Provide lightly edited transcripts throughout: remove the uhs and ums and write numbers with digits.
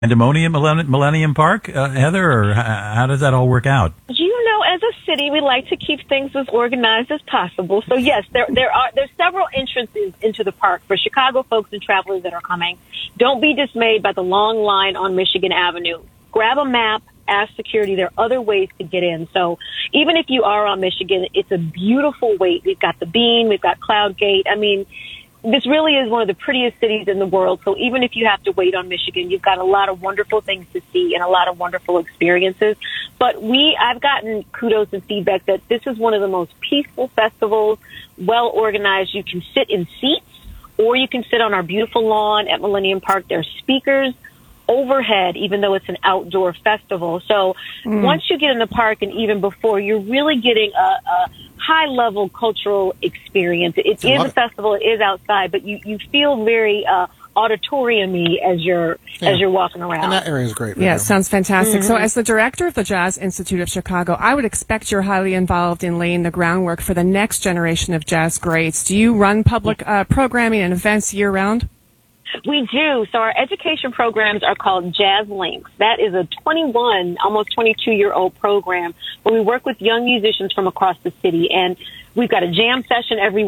Pandemonium Millennium Park, Heather, or how does that all work out? As a city, we like to keep things as organized as possible. So yes, there's several entrances into the park for Chicago folks and travelers that are coming. Don't be dismayed by the long line on Michigan Avenue. Grab a map, ask security. There are other ways to get in. So even if you are on Michigan, it's a beautiful wait. We've got the Bean, we've got Cloud Gate. I mean, this really is one of the prettiest cities in the world. So even if you have to wait on Michigan, you've got a lot of wonderful things to see and a lot of wonderful experiences. But I've gotten kudos and feedback that this is one of the most peaceful festivals, well organized. You can sit in seats or you can sit on our beautiful lawn at Millennium Park. There's speakers overhead, even though it's an outdoor festival. So once you get in the park and even before, you're really getting a high-level cultural experience. It is a festival. It is outside, but you feel very auditorium-y as you're walking around. And that area is great. Yeah, it sounds fantastic. So as the director of the Jazz Institute of Chicago, I would expect you're highly involved in laying the groundwork for the next generation of jazz greats. Do you run public programming and events year-round? We do. So our education programs are called Jazz Links. That is a 21, almost 22-year-old program where we work with young musicians from across the city. And we've got a jam session every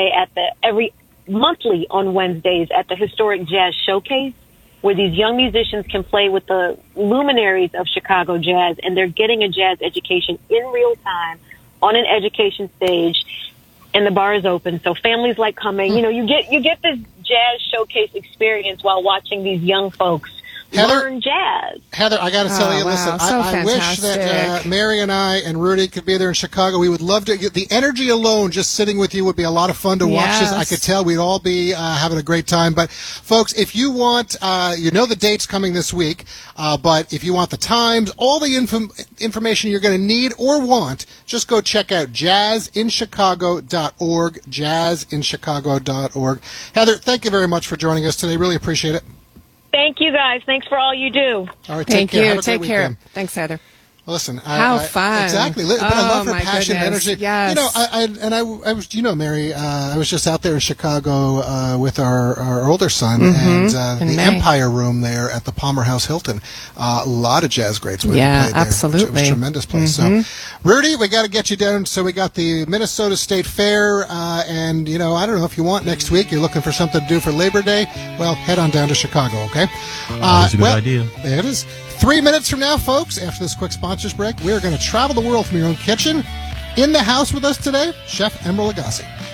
monthly on Wednesdays at the Historic Jazz Showcase, where these young musicians can play with the luminaries of Chicago jazz, and they're getting a jazz education in real time on an education stage. And the bar is open, so families like coming. You know, you get this jazz showcase experience while watching these young folks learn jazz. Heather, I got to tell you, listen, I wish that Mary and I and Rudy could be there in Chicago. We would love to get the energy alone. Just sitting with you would be a lot of fun to watch this. I could tell we'd all be having a great time. But folks, if you want, the date's coming this week. But if you want the times, all the information you're going to need or want, just go check out jazzinchicago.org, jazzinchicago.org. Heather, thank you very much for joining us today. Really appreciate it. Thank you, guys. Thanks for all you do. All right, take care. You. Take care. Thanks, Heather. Listen, how fun! Exactly, but I love her passion, and energy. Yes. I was, Mary. I was just out there in Chicago with our older son, and the Empire Room there at the Palmer House Hilton. A lot of jazz greats. Played there. Absolutely, it was a tremendous place. So, Rudy, we got to get you down. So we got the Minnesota State Fair, and I don't know if you want next week. You're looking for something to do for Labor Day. Well, head on down to Chicago. Okay, that's a good idea. There it is. 3 minutes from now, folks, after this quick sponsors break, we are going to travel the world from your own kitchen. In the house with us today, Chef Emeril Lagasse.